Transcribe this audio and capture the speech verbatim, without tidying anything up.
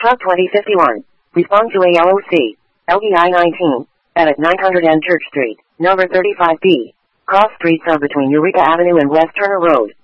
Truck twenty fifty-one. Respond to A L O C. L B I nineteen. Edit nine hundred N Church Street, number thirty-five B. Cross streets are between Eureka Avenue and West Turner Road.